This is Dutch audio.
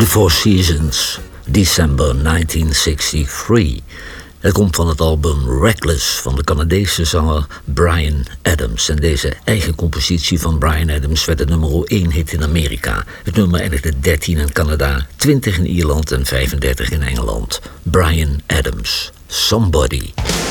The Four Seasons, December 1963. Het komt van het album Reckless van de Canadese zanger Bryan Adams. En deze eigen compositie van Bryan Adams werd het nummer 1 hit in Amerika. Het nummer eindigde 13 in Canada, 20 in Ierland en 35 in Engeland. Bryan Adams, Somebody.